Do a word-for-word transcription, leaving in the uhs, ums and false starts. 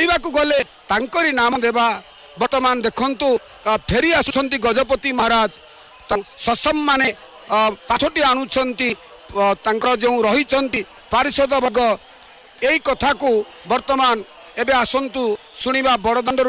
କହିବାକୁ ଗଲେ ତାଙ୍କରି नाम देवा वर्तमान देखंतु फेरी आसुछंती गजपति महाराज ससम माने पाछटी आणुछंती तांकर जो रहिछंती पारिषद वर्ग एई कथा को वर्तमान एबे आसंतु सुनिबा बड़दाण्ड।